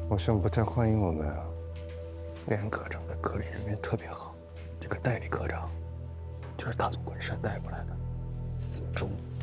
好像不太欢迎我们啊。连科长的科里人缘特别好，这个代理科长就是大总管山带过来的，死忠。